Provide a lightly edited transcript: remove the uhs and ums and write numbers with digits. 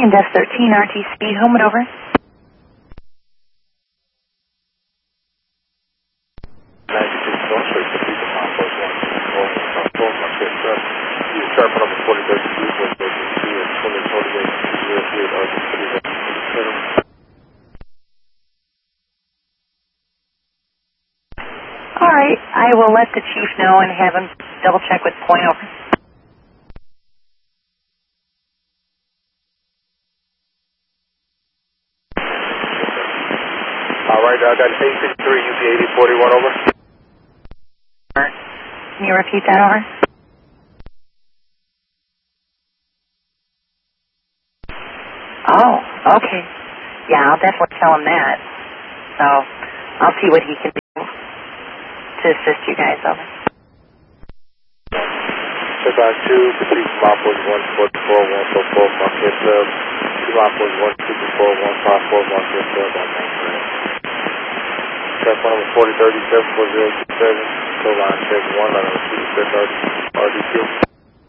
morning, Desk 13, RT Speed, home and over. All right, I will let the chief know and have him double check with point over. All right, I got 863, UP 8041 over. Can you repeat that over? Oh, okay. Yeah, I'll definitely tell him that. So I'll see what he can do to assist you guys over. Check on 2, proceed from Opos 144 144, Market Club. 2 Opos 124 154, Market Club on Main Street. Check phone number 4037 4027, tow line check 1 on the 2 RDQ.